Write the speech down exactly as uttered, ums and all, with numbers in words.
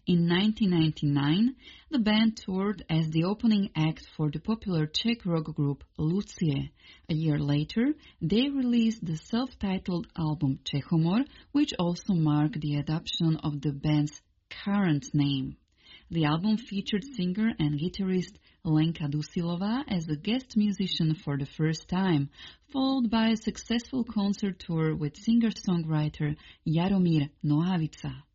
In nineteen ninety-nine, the band toured as the opening act for the popular Czech rock group Lucie. A year later, they released the self-titled album Čechomor, which also marked the adoption of the band's current name. The album featured singer and guitarist Lenka Dusilova as a guest musician for the first time, followed by a successful concert tour with singer-songwriter Jaromír Nohavica.